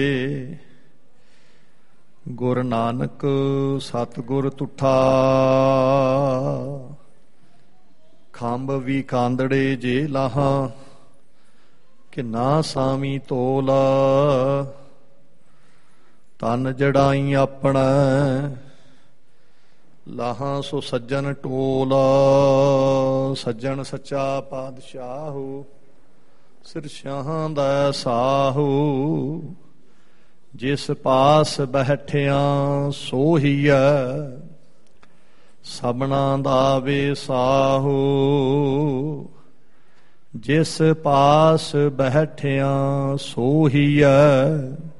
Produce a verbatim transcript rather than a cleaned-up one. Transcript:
ਗੁਰ ਨਾਨਕ ਸਤਿਗੁਰ ਤੁਠਾ, ਖੰਭ ਵੀ ਕਾਂਦੜੇ ਜੇ ਲਾਹਾਂ, ਕਿੰਨਾ ਸਾਵੀ ਤੋਲ। ਤਨ ਜੜਾਈ ਆਪਣਾ ਲਾਹਾਂ, ਸੋ ਸੱਜਣ ਟੋਲ। ਸੱਜਣ ਸੱਚਾ ਪਾਤਸ਼ਾਹੂ, ਸਿਰ ਸ਼ਾਹਾਂ ਦਾ ਸਾਹੂ। ਜਿਸ ਪਾਸ ਬੈਠਿਆਂ ਸੋਹੀਐ, ਸਭਨਾ ਦਾ ਵੇ ਸਾਹੂ। ਜਿਸ ਪਾਸ ਬੈਠਿਆਂ ਸੋਹੀਐ,